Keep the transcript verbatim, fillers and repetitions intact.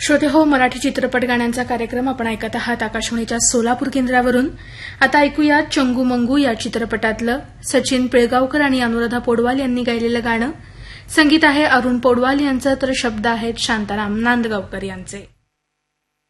श्रोते हो, मराठी चित्रपट गाण्यांचा कार्यक्रम आपण ऐकत आहात आकाशवाणीच्या सोलापूर केंद्रावरून. आता ऐकूया चंगू मंगू या चित्रपटातलं सचिन पिळगावकर आणि अनुराधा पौडवाल यांनी गायलेलं गाणं. संगीत आहे अरुण पौडवाल यांचं, तर शब्द आहेत शांताराम नांदगावकर यांचे.